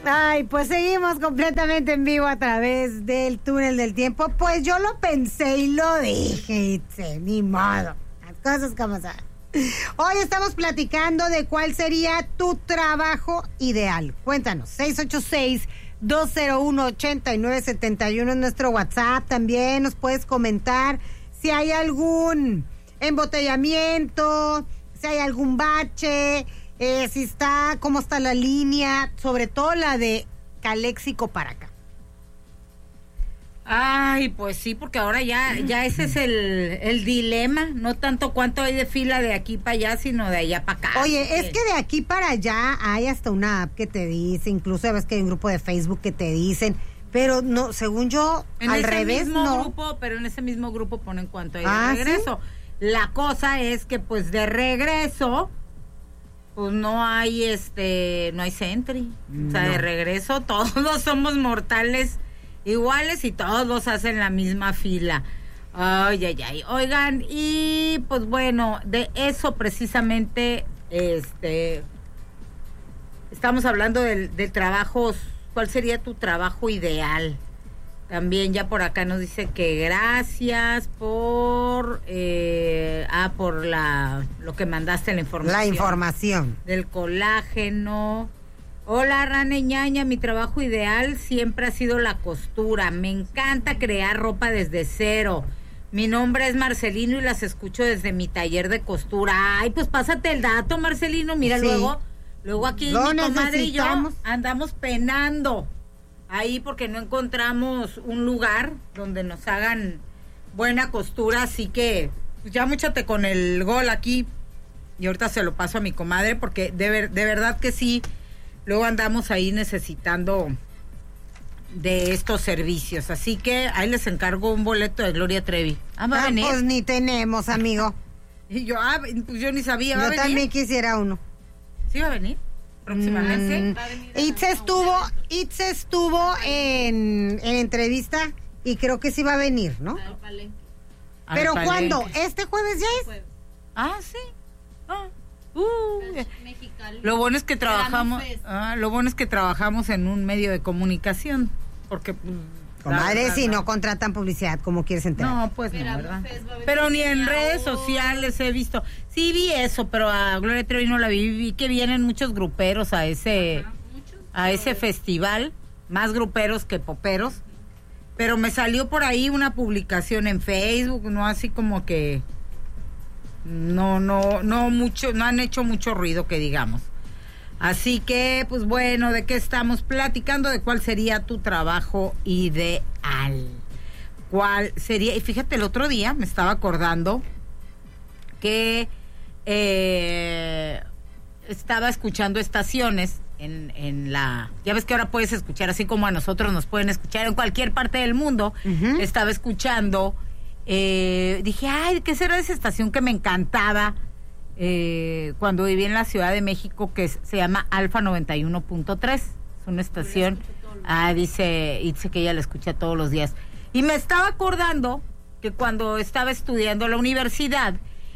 Ay, pues seguimos completamente en vivo a través del túnel del tiempo. Pues yo lo pensé y lo dije, Itze, ni modo. Las cosas como son. Hoy estamos platicando de cuál sería tu trabajo ideal. Cuéntanos, 686-201-8971 es nuestro WhatsApp. También nos puedes comentar si hay algún embotellamiento, si hay algún bache, cómo está la línea, sobre todo la de Caléxico para acá. Ay, pues sí, porque ahora ya ese es el dilema, no tanto cuánto hay de fila de aquí para allá, sino de allá para acá. Oye, es que de aquí para allá hay hasta una app que te dice, incluso ves que hay un grupo de Facebook que te dicen, pero no, según yo, al revés no. Grupo, pero en ese mismo grupo ponen cuánto hay de regreso. ¿Sí? La cosa es que pues de regreso pues no hay no hay Sentry. No. O sea, de regreso todos somos mortales iguales y todos hacen la misma fila. Ay. Oigan, y pues bueno, de eso precisamente estamos hablando de trabajos. ¿Cuál sería tu trabajo ideal? También ya por acá nos dice que gracias por lo que mandaste, la información. La información. Del colágeno. Hola, Rane Ñaña, mi trabajo ideal siempre ha sido la costura. Me encanta crear ropa desde cero. Mi nombre es Marcelino y las escucho desde mi taller de costura. Ay, pues pásate el dato, Marcelino. Mira, sí. Luego aquí mi comadre y yo andamos penando ahí porque no encontramos un lugar donde nos hagan buena costura, así que pues ya múchate con el gol aquí y ahorita se lo paso a mi comadre porque de verdad que sí, luego andamos ahí necesitando de estos servicios, así que ahí les encargo un boleto de Gloria Trevi. ¿Va a venir? Pues ni tenemos, amigo. Y yo, pues yo ni sabía, ¿va a venir? Yo también quisiera uno. ¿Sí va a venir? Próximamente. Itze estuvo en entrevista y creo que sí va a venir, ¿no? Pero ¿cuándo? ¿Este jueves ya es? Sí. Lo bueno es que trabajamos en un medio de comunicación, porque comadre, si no contratan publicidad, ¿cómo quieres enterar? No, pues no, ¿verdad? Pero ni en redes sociales he visto. Sí vi eso, pero a Gloria Trevi no la vi que vienen muchos gruperos a ese festival, más gruperos que poperos. Pero me salió por ahí una publicación en Facebook, no así como que no mucho, no han hecho mucho ruido que digamos. Así que, pues bueno, ¿de qué estamos platicando? ¿De cuál sería tu trabajo ideal? ¿Cuál sería? Y fíjate, el otro día me estaba acordando que estaba escuchando estaciones en la... Ya ves que ahora puedes escuchar, así como a nosotros nos pueden escuchar en cualquier parte del mundo. Uh-huh. Estaba escuchando, dije, ay, ¿qué será esa estación que me encantaba? Cuando viví en la Ciudad de México, que se llama Alfa 91.3, es una estación, dice que ella la escucha todos los días, y me estaba acordando que cuando estaba estudiando en la universidad,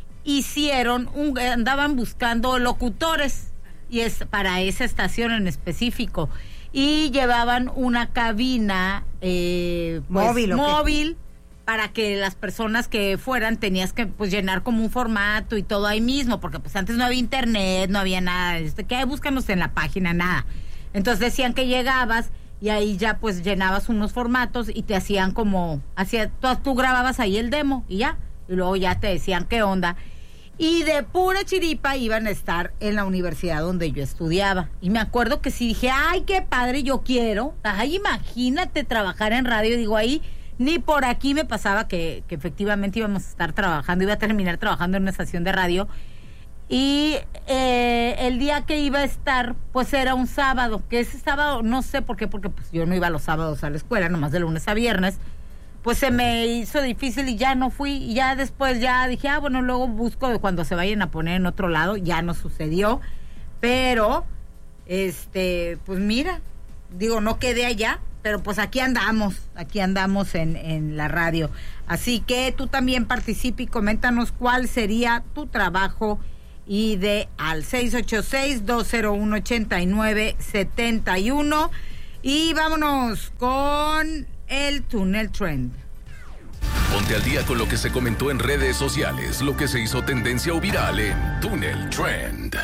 andaban buscando locutores, y es para esa estación en específico, y llevaban una cabina móvil, para que las personas que fueran tenías que pues llenar como un formato y todo ahí mismo, porque pues antes no había internet, no había nada, que búscanos en la página, nada. Entonces decían que llegabas y ahí ya pues llenabas unos formatos y te hacían tú grababas ahí el demo y ya, y luego ya te decían qué onda. Y de pura chiripa iban a estar en la universidad donde yo estudiaba. Y me acuerdo que sí dije, ay, qué padre, yo quiero. Ay, imagínate trabajar en radio, digo, ahí ni por aquí me pasaba que efectivamente íbamos a estar trabajando, iba a terminar trabajando en una estación de radio. Y el día que iba a estar, pues era un sábado, que ese sábado, no sé por qué, porque pues yo no iba los sábados a la escuela, nomás de lunes a viernes, pues se me hizo difícil y ya no fui, y ya después ya dije, bueno, luego busco de cuando se vayan a poner en otro lado, ya no sucedió, pero, pues mira, digo, no quedé allá, pero pues aquí andamos en la radio. Así que tú también participa y coméntanos cuál sería tu trabajo ideal. 686-201-8971. Y vámonos con el Túnel Trend. Ponte al día con lo que se comentó en redes sociales, lo que se hizo tendencia o viral en Túnel Trend.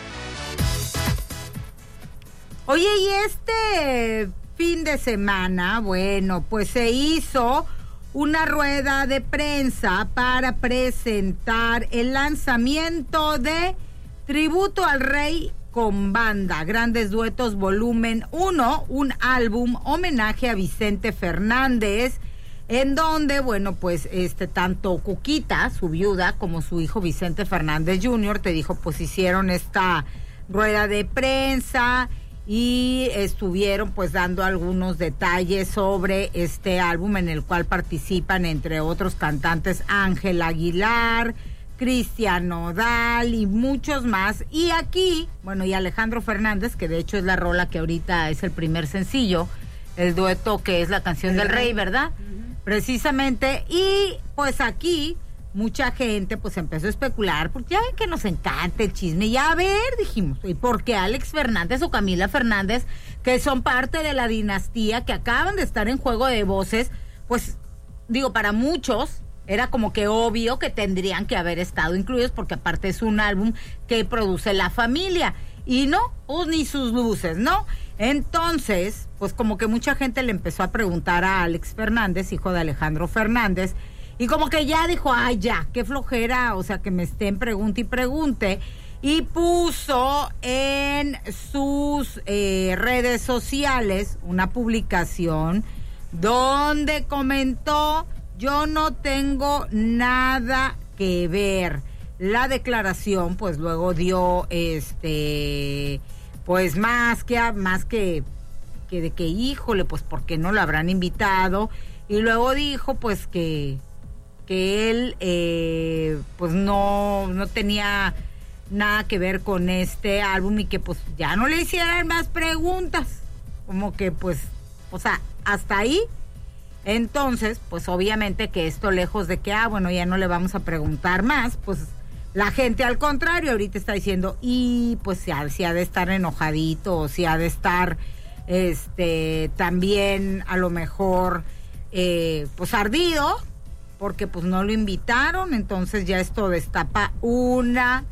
Oye, y este fin de semana, bueno, pues se hizo una rueda de prensa para presentar el lanzamiento de Tributo al Rey con Banda, Grandes Duetos Volumen 1, un álbum homenaje a Vicente Fernández, en donde, bueno, pues tanto Cuquita, su viuda, como su hijo Vicente Fernández Jr., te dijo, pues hicieron esta rueda de prensa y estuvieron pues dando algunos detalles sobre este álbum en el cual participan, entre otros cantantes, Ángel Aguilar, Cristian Nodal y muchos más. Y aquí, bueno, y Alejandro Fernández, que de hecho es la rola que ahorita es el primer sencillo, el dueto que es la canción del Rey, ¿verdad? Precisamente, y pues aquí mucha gente pues empezó a especular, porque ya ven que nos encanta el chisme, y a ver, dijimos, ¿y por qué Alex Fernández o Camila Fernández, que son parte de la dinastía, que acaban de estar en Juego de Voces, pues digo, para muchos era como que obvio que tendrían que haber estado incluidos, porque aparte es un álbum que produce la familia, y no, pues ni sus luces, ¿no? Entonces, pues como que mucha gente le empezó a preguntar a Alex Fernández, hijo de Alejandro Fernández, y como que ya dijo, ay ya, qué flojera, o sea, que me estén pregunte y pregunte, y puso en sus redes sociales una publicación donde comentó, yo no tengo nada que ver. La declaración, pues luego dio, pues más que de que, híjole, pues ¿por qué no lo habrán invitado? Y luego dijo, pues que él, pues no tenía nada que ver con este álbum y que pues ya no le hicieran más preguntas. Como que pues, o sea, hasta ahí. Entonces, pues obviamente que esto, lejos de que, bueno, ya no le vamos a preguntar más, pues la gente al contrario ahorita está diciendo, y pues si ha de estar enojadito, o si ha de estar también a lo mejor pues ardido, porque pues no lo invitaron. Entonces ya esto destapa una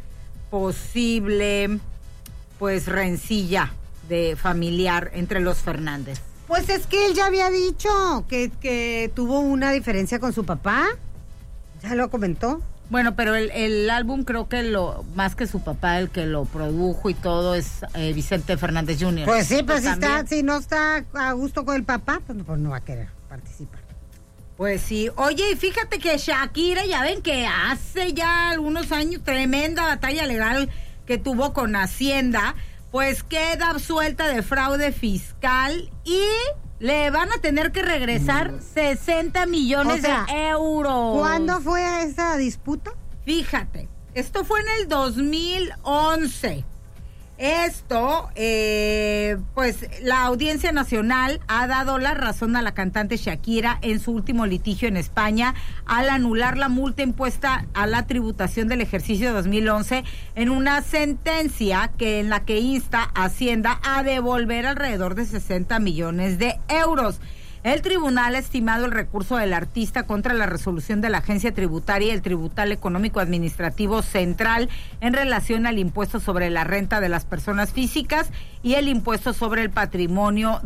posible pues rencilla de familiar entre los Fernández. Pues es que él ya había dicho que tuvo una diferencia con su papá, ya lo comentó. Bueno, pero el álbum creo que más que su papá, el que lo produjo y todo es Vicente Fernández Jr. Pues sí, pues si no está a gusto con el papá, pues no va a querer participar. Pues sí. Oye, y fíjate que Shakira, ya ven que hace ya algunos años, tremenda batalla legal que tuvo con Hacienda, pues queda absuelta de fraude fiscal y le van a tener que regresar 60 millones de euros. ¿Cuándo fue esa disputa? Fíjate, esto fue en el 2011. Esto, pues la Audiencia Nacional ha dado la razón a la cantante Shakira en su último litigio en España al anular la multa impuesta a la tributación del ejercicio 2011 en una sentencia en la que insta a Hacienda a devolver alrededor de 60 millones de euros. El tribunal ha estimado el recurso del artista contra la resolución de la Agencia Tributaria y el Tribunal Económico Administrativo Central en relación al impuesto sobre la renta de las personas físicas y el impuesto sobre el patrimonio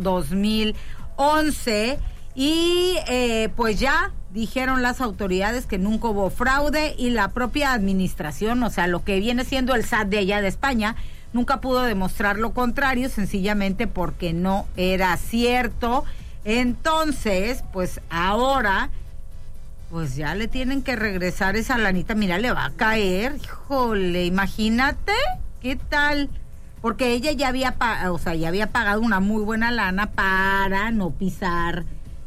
2011. Y pues ya dijeron las autoridades que nunca hubo fraude y la propia administración, o sea, lo que viene siendo el SAT de allá de España, nunca pudo demostrar lo contrario, sencillamente porque no era cierto. Entonces, pues ahora, pues ya le tienen que regresar esa lanita. Mira, le va a caer, híjole, imagínate, ¿qué tal? Porque ella ya había pagado una muy buena lana para no pisar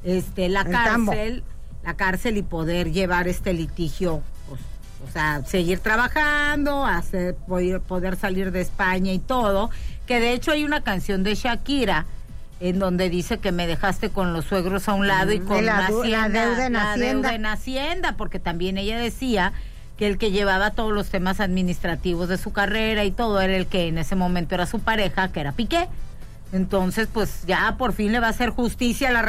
la cárcel y poder llevar este litigio, pues, o sea, seguir trabajando, poder salir de España y todo, que de hecho hay una canción de Shakira en donde dice que me dejaste con los suegros a un lado y con la deuda en Hacienda, porque también ella decía que el que llevaba todos los temas administrativos de su carrera y todo era el que en ese momento era su pareja, que era Piqué. Entonces, pues ya por fin le va a hacer justicia a la